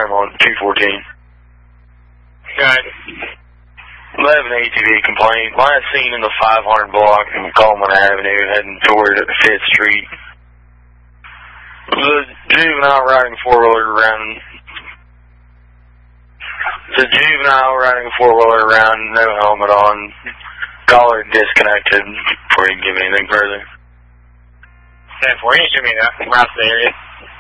I'm on 214. Good. 11 ATV complaint. Last seen in the 500 block in Coleman Avenue, heading toward 5th Street. The juvenile riding a four-wheeler around. The juvenile riding a four-wheeler around, no helmet on, collar disconnected. Before you can give anything further. 10-4, you should be around the area.